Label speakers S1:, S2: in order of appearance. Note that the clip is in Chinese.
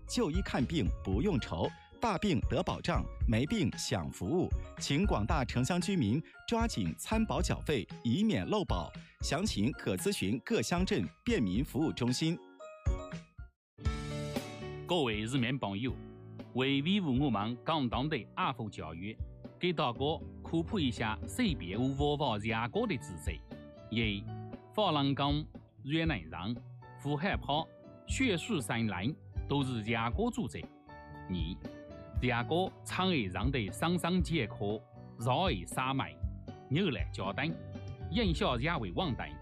S1: 就医看病不用愁，大病得保障，没病享服务。请广大城乡居民抓紧参保缴费，以免漏保。详情可咨询各乡镇便民服务中心。
S2: 各位市民朋友，为维护我们广东的爱护教育，给大家科普一下识别无法牙膏的知识：一、珐琅钢、软能让、呼海泡、血水散蓝都是牙膏组织。二、牙膏长而让的伤伤解渴，绕而杀脉，扭来加淡，影响牙为旺等。